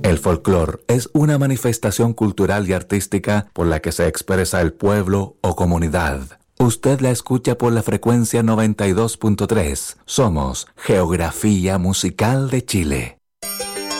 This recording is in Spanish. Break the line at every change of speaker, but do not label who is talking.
El folclore es una manifestación cultural y artística por la que se expresa el pueblo o comunidad. Usted la escucha por la frecuencia 92.3. Somos Geografía Musical de Chile.